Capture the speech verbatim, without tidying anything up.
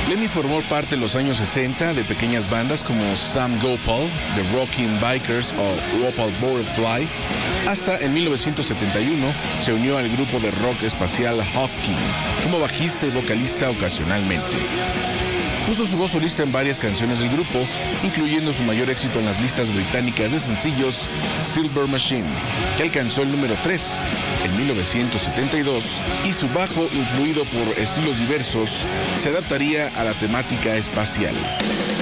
Lemmy formó parte en los años sesenta de pequeñas bandas como Sam Gopal, The Rockin' Bikers o Opal Butterfly. Hasta en mil novecientos setenta y uno se unió al grupo de rock espacial Hawking como bajista y vocalista ocasionalmente. Puso su voz solista en varias canciones del grupo, incluyendo su mayor éxito en las listas británicas de sencillos, Silver Machine, que alcanzó el número tres en mil novecientos setenta y dos, y su bajo, influido por estilos diversos, se adaptaría a la temática espacial.